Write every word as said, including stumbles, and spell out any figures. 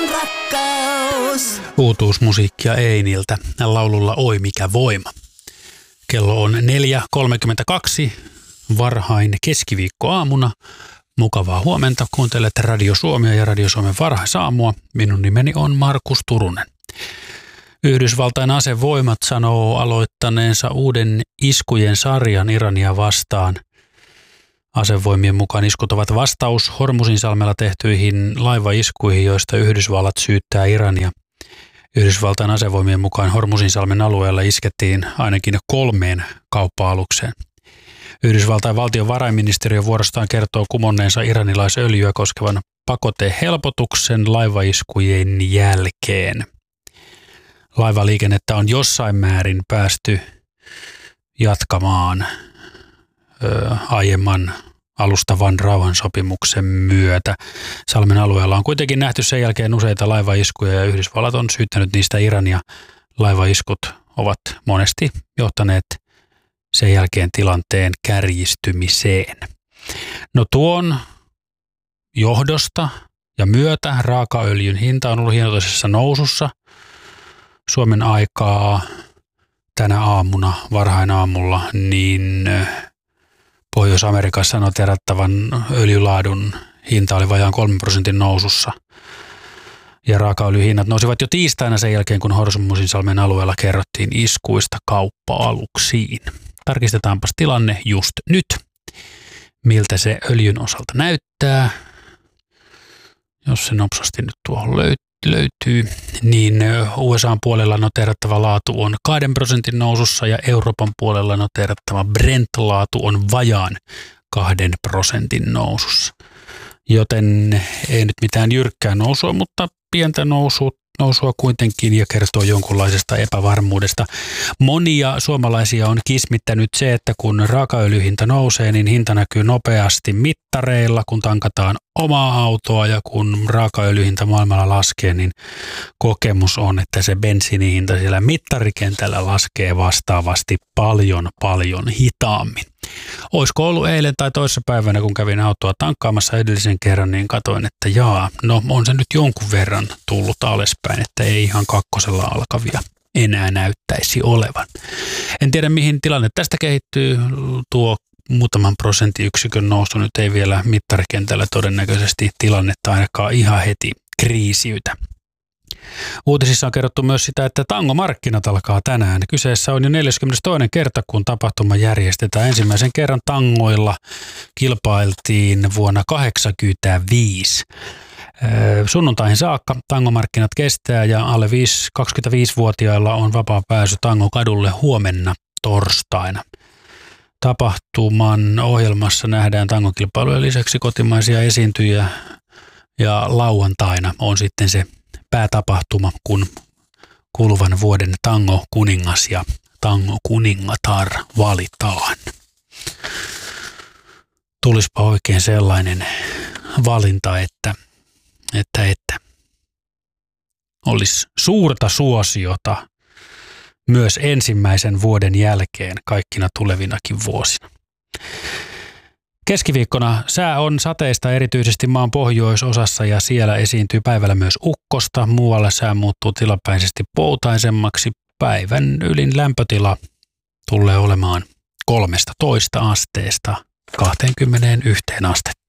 rakkaus. Uutuusmusiikkia Einiltä laululla Oi mikä voima. Kello on neljä kolmekymmentäkaksi varhain keskiviikkoaamuna. Mukavaa huomenta. Kuuntelet Radio Suomea ja Radio Suomen varhaisaamua. Minun nimeni on Markus Turunen. Yhdysvaltain asevoimat sanoo aloittaneensa uuden iskujen sarjan Irania vastaan. Asevoimien mukaan iskut ovat vastaus Hormuzinsalmella tehtyihin laivaiskuihin, joista Yhdysvallat syyttää Irania. Yhdysvaltain asevoimien mukaan Hormuzinsalmen alueella iskettiin ainakin kolmeen kauppa-alukseen. Yhdysvaltain valtiovarainministeriö vuorostaan kertoo kumonneensa iranilaisöljyä koskevan pakotehelpotuksen laivaiskujen jälkeen. Laivaliikennettä on jossain määrin päästy jatkamaan ö, aiemman alustavan rauhansopimuksen myötä. Salmen alueella on kuitenkin nähty sen jälkeen useita laivaiskuja ja Yhdysvallat on syyttänyt niistä Irania. Laivaiskut ovat monesti johtaneet sen jälkeen tilanteen kärjistymiseen. No tuon johdosta ja myötä raakaöljyn hinta on ollut hienoisessa nousussa. Suomen aikaa tänä aamuna, varhain aamulla, niin Pohjois-Amerikassa noteerattavan öljylaadun hinta oli vajaan kolmen prosentin nousussa. Ja raakaöljyhinnat nousivat jo tiistaina sen jälkeen, kun Hormuzinsalmen alueella kerrottiin iskuista kauppa-aluksiin. Tarkistetaanpas tilanne just nyt, miltä se öljyn osalta näyttää. Jos se nopsasti nyt tuohon löytyy, niin U S A:n puolella noteerattava laatu on kahden prosentin nousussa ja Euroopan puolella noteerattava Brent-laatu on vajaan kahden prosentin nousussa. Joten ei nyt mitään jyrkkää nousua, mutta pientä nousua, nousua kuitenkin ja kertoo jonkunlaisesta epävarmuudesta. Monia suomalaisia on kismittänyt se, että kun raakaöljyhinta nousee, niin hinta näkyy nopeasti mittareilla, kun tankataan omaa autoa ja kun raakaöljyhinta maailmalla laskee, niin kokemus on, että se bensiinihinta siellä mittarikentällä laskee vastaavasti paljon, paljon hitaammin. Olisiko ollut eilen tai toissapäivänä, kun kävin autoa tankkaamassa edellisen kerran, niin katsoin, että jaa, no on se nyt jonkun verran tullut alaspäin, että ei ihan kakkosella alkavia enää näyttäisi olevan. En tiedä, mihin tilanne tästä kehittyy. Tuo muutaman prosenttiyksikön nousu nyt ei vielä mittarikentällä todennäköisesti tilannetta ainakaan ihan heti kriisiytä. Uutisissa on kerrottu myös sitä, että tangomarkkinat alkaa tänään. Kyseessä on jo neljäskymmenestoinen kerta, kun tapahtuma järjestetään. Ensimmäisen kerran tangoilla kilpailtiin vuonna tuhatyhdeksänsataakahdeksankymmentäviisi. Sunnuntaihin saakka tangomarkkinat kestää ja alle kaksikymmentäviisivuotiailla on vapaa pääsy tangokadulle huomenna torstaina. Tapahtuman ohjelmassa nähdään tangokilpailujen lisäksi kotimaisia esiintyjiä ja lauantaina on sitten se päätapahtuma, kun kuluvan vuoden tango-kuningas ja tango-kuningatar valitaan. Tulispa oikein sellainen valinta, että, että, että olisi suurta suosiota myös ensimmäisen vuoden jälkeen kaikkina tulevinakin vuosina. Keskiviikkona sää on sateista erityisesti maan pohjoisosassa ja siellä esiintyy päivällä myös ukkosta. Muualla sää muuttuu tilapäisesti poutaisemmaksi. Päivän ylin lämpötila tulee olemaan kolmetoista asteesta kaksikymmentäyksi astetta.